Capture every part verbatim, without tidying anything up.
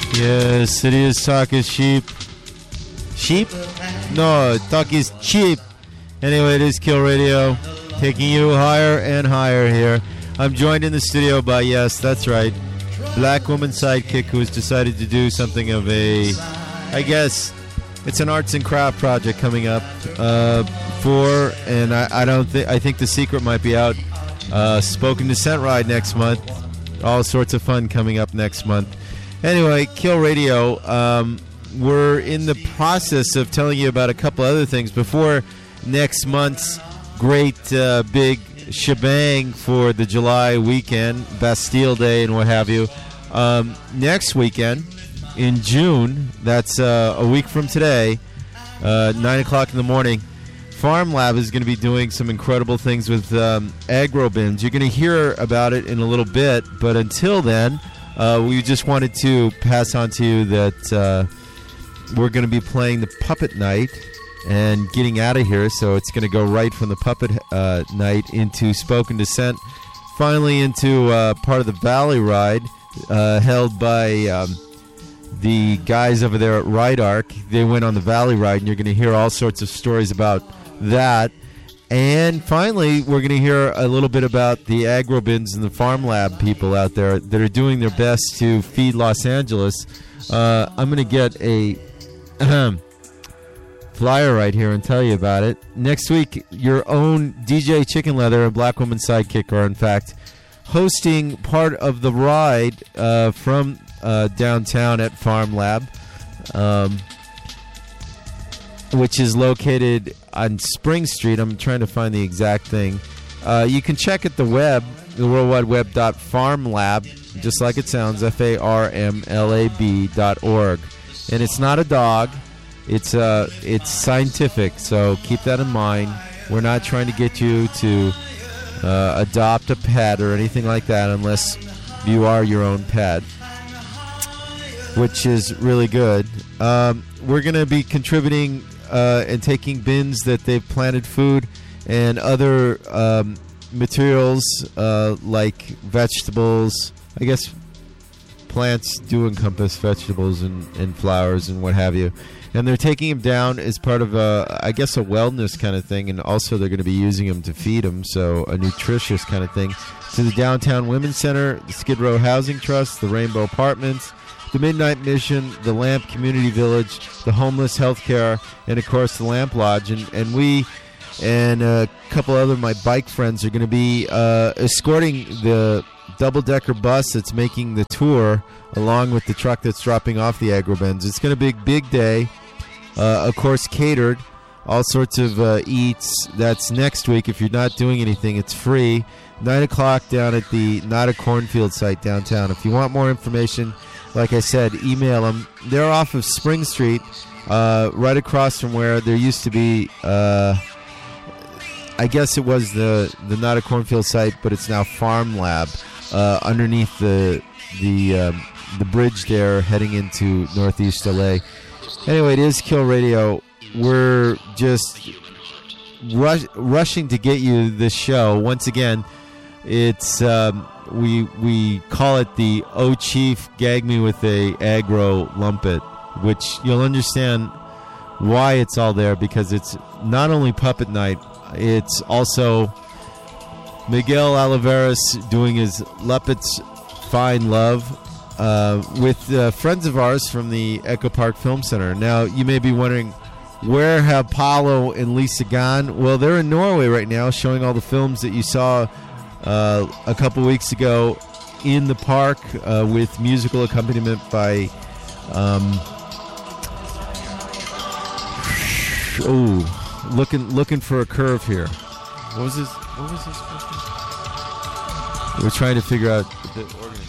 Yes, it is talk is sheep. Sheep? No, talk is cheap. Anyway, it is Kill Radio, taking you higher and higher here. I'm joined in the studio by, yes, that's right, Black Woman Sidekick, who has decided to do something of a, I guess, it's an arts and craft project coming up uh, for, and I, I don't think, I think the secret might be out, uh, Spoken Descent Ride next month. All sorts of fun coming up next month. Anyway, Kill Radio, um, we're in the process of telling you about a couple other things before next month's great uh, big shebang for the July weekend, Bastille Day and what have you. Um, next weekend, in June, that's uh, a week from today, uh, nine o'clock in the morning, Farm Lab is going to be doing some incredible things with um, agro bins. You're going to hear about it in a little bit, but until then, uh, we just wanted to pass on to you that uh, we're going to be playing the Puppet Night and getting out of here, so it's going to go right from the Puppet uh, Night into Spoken Descent, finally into uh, part of the Valley Ride uh, held by um, the guys over there at Ride Arc. They went on the Valley Ride, and you're going to hear all sorts of stories about that. And finally, we're going to hear a little bit about the Agrobins and the Farm Lab people out there that are doing their best to feed Los Angeles. Uh, I'm going to get a flyer right here and tell you about it. Next week, your own D J Chicken Leather and Black Woman Sidekick are, in fact, hosting part of the ride uh, from uh, downtown at Farm Lab, um, which is located on Spring Street. I'm trying to find the exact thing. Uh, you can check at the web, the World Wide Web dot farmlab, just like it sounds, F A R M L A B dot org. And it's not a dog. It's uh, it's scientific, so keep that in mind. We're not trying to get you to uh, adopt a pet or anything like that unless you are your own pet, which is really good. Um, we're going to be contributing uh, and taking bins that they've planted food and other um, materials uh, like vegetables. I guess plants do encompass vegetables and, and flowers and what have you. And they're taking them down as part of, a, I guess, a wellness kind of thing. And also they're going to be using them to feed them, so a nutritious kind of thing. To the Downtown Women's Center, the Skid Row Housing Trust, the Rainbow Apartments, the Midnight Mission, the Lamp Community Village, the Homeless Healthcare, and, of course, the Lamp Lodge. And, and we and a couple other of my bike friends are going to be uh, escorting the double-decker bus that's making the tour along with the truck that's dropping off the Agrobins. It's going to be a big day. Uh, of course, catered, all sorts of uh, eats. That's next week. If you're not doing anything, it's free. nine o'clock down at the Not a Cornfield site downtown. If you want more information, like I said, email them. They're off of Spring Street, uh, right across from where there used to be, uh, I guess it was the, the Not a Cornfield site, but it's now Farm Lab, uh, underneath the, the, um, the bridge there heading into Northeast L A. Anyway, it is Kill Radio. We're just rush, rushing to get you this show. Once again, it's um, we we call it the "Oh Chief, Gag Me with a Agro Lumpet," which you'll understand why it's all there, because it's not only Puppet Night, it's also Miguel Oliveras doing his Luppets Fine Love. Uh, with uh, friends of ours from the Echo Park Film Center. Now, you may be wondering, where have Paolo and Lisa gone? Well, they're in Norway right now showing all the films that you saw uh, a couple weeks ago in the park uh, with musical accompaniment by... Um, oh, looking looking for a curve here. What was this? What was this? We're trying to figure out the organization.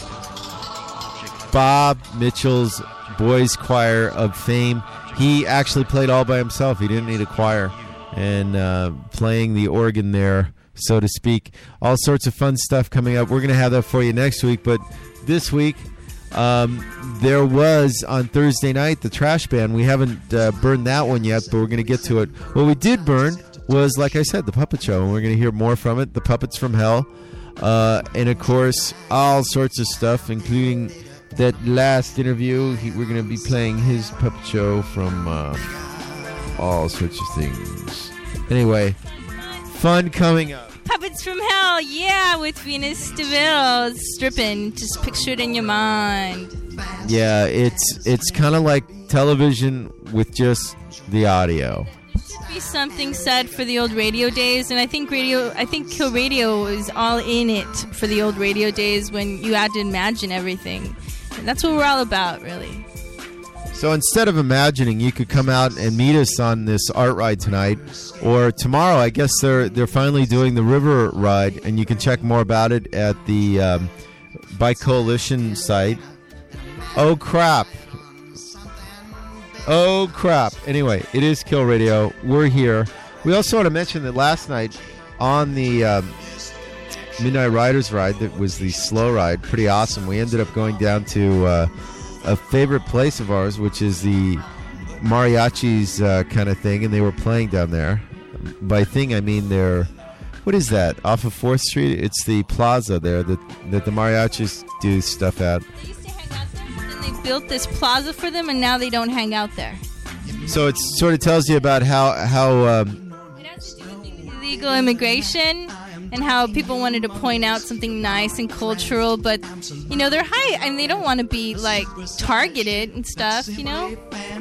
Bob Mitchell's Boys Choir of Fame. He actually played all by himself. He didn't need a choir. And uh, playing the organ there, so to speak. All sorts of fun stuff coming up. We're going to have that for you next week. But this week, um, there was on Thursday night the Trash Band. We haven't uh, burned that one yet, but we're going to get to it. What we did burn was, like I said, the Puppet Show. And we're going to hear more from it. The Puppets from Hell. Uh, and, of course, all sorts of stuff, including that last interview, he, we're going to be playing his puppet show from uh, all sorts of things. Anyway, fun coming up. Puppets from Hell, yeah, with Venus DeVille stripping. Just picture it in your mind. Yeah, it's it's kind of like television with just the audio. There should be something said for the old radio days, and I think radio, I think Kill Radio is all in it for the old radio days when you had to imagine everything. And that's what we're all about, really. So instead of imagining, you could come out and meet us on this art ride tonight, or tomorrow. I guess they're they're finally doing the river ride, and you can check more about it at the um, Bike Coalition site. Oh crap! Oh crap! Anyway, it is Kill Radio. We're here. We also want to mention that last night on the um, Midnight Riders ride, that was the slow ride, pretty awesome. We ended up going down to Uh, a favorite place of ours, which is the mariachis uh, kind of thing, and they were playing down there. By thing, I mean they're, what is that, off of fourth Street? It's the plaza there that, that the mariachis do stuff at. They used to hang out there, and then they built this plaza for them, and now they don't hang out there. So it sort of tells you about how... how um, it has to do with illegal immigration, and how people wanted to point out something nice and cultural, but, you know, they're high. I mean, they don't want to be, like, targeted and stuff, you know?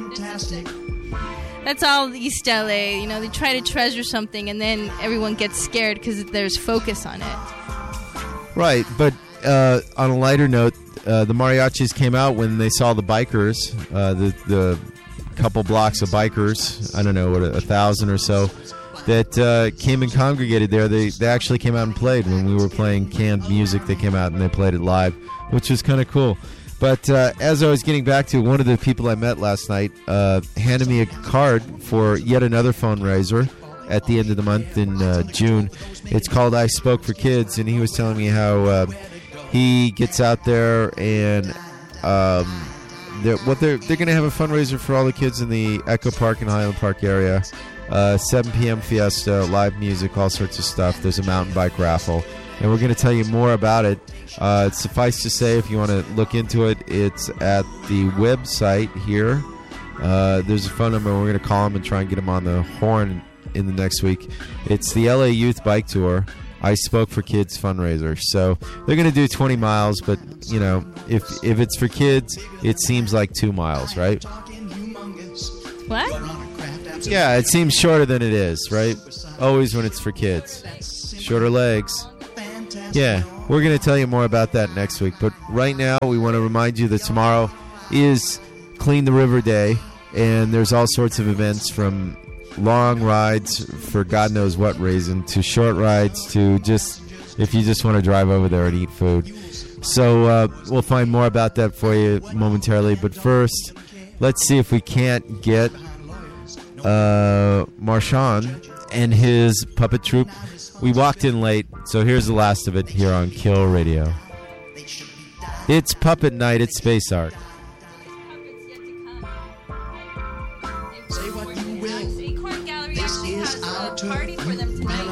That's all East L A, you know? They try to treasure something, and then everyone gets scared because there's focus on it. Right, but uh, on a lighter note, uh, the mariachis came out when they saw the bikers, uh, the, the couple blocks of bikers, I don't know, what, a, a thousand or so, that uh, came and congregated there. They they actually came out and played when we were playing canned music. They came out and they played it live, which was kind of cool. But uh, as I was getting back to, one of the people I met last night uh, handed me a card for yet another fundraiser at the end of the month in uh, June. It's called I Spoke for Kids, and he was telling me how uh, he gets out there and um, they're, what they're they're going to have a fundraiser for all the kids in the Echo Park and Highland Park area. Uh, seven p.m. fiesta, live music, all sorts of stuff. There's a mountain bike raffle, and we're going to tell you more about it. Uh, suffice to say, if you want to look into it, it's at the website here. Uh, there's a phone number. We're going to call them and try and get them on the horn in the next week. It's the L A Youth Bike Tour. I Spoke for Kids fundraiser. So they're going to do twenty miles, but you know, if if it's for kids, it seems like two miles, right? What? Yeah, it seems shorter than it is, right? Always when it's for kids. Shorter legs. Yeah, we're going to tell you more about that next week. But right now, we want to remind you that tomorrow is Clean the River Day, and there's all sorts of events from long rides for God knows what reason to short rides to just if you just want to drive over there and eat food. So uh, we'll find more about that for you momentarily. But first, let's see if we can't get uh, Marchand and his puppet troupe. We walked in late, so here's the last of it here on Kill Radio. It's Puppet Night at Space Art. Say what you will. Acorn Gallery This actually is has our a tour. party for them tonight.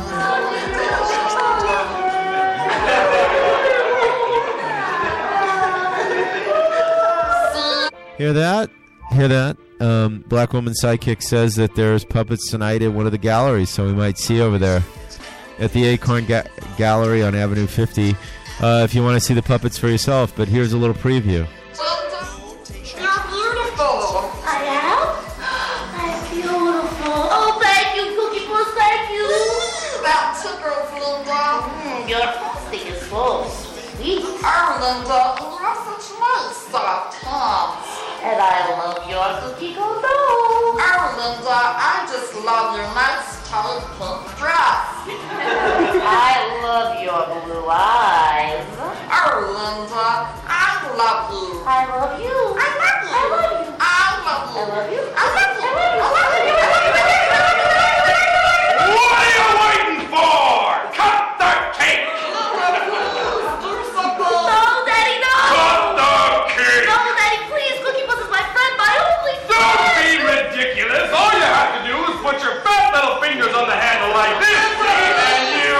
Hear that? Hear that? Um, Black Woman Sidekick says that there's puppets tonight at one of the galleries, so we might see over there at the Acorn Ga- Gallery on Avenue fifty uh, if you want to see the puppets for yourself. But here's a little preview. You're beautiful. I am? I'm beautiful. Oh, thank you, Cookie Puss, thank you. That's a girl, Linda. Mm, your pussy is so sweet. Oh, Linda, you have such nice soft hands. And I love your cookie go dough. Oh, Linda, I just love your nice tight pink dress. I love your blue eyes. Oh, Linda, I love you. I love you. I love you. I love you. I love you. I love you. I love you. I love you. I love you. I love you. What are you waiting for? Cut the cake! You're so cool. No, Daddy, no. Cut the cake! No, Daddy, please. Cookie Puss is my friend, my only Don't friend. be ridiculous! All you have to do is put your fat little fingers on the handle like this, and you...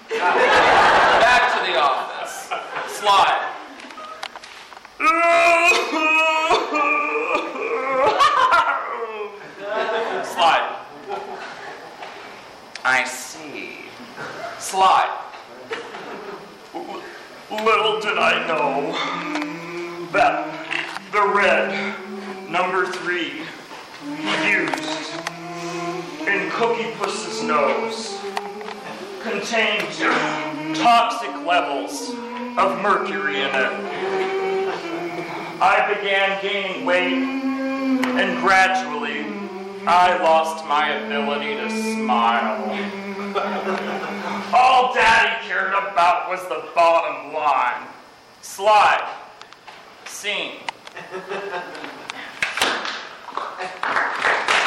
Back to the office. Slide. Slide. I see. Slide. Little did I know that the red number three used in Cookie Puss's nose contained toxic levels of mercury in it. I began gaining weight, and gradually I lost my ability to smile. All Daddy cared about was the bottom line. Slide. Scene.